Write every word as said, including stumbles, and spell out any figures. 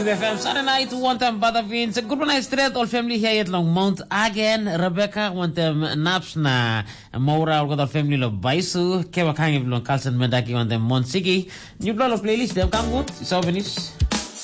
Good F M. Saturday night, one time Badavins. Good night, straight all family here at Longmont again. Rebecca, one time Naps na Maura, or the family of Baisu. Kewa Kangi, Carlson Medaki, one time Monsigi. New blood of playlist, they've come good. It's all finished.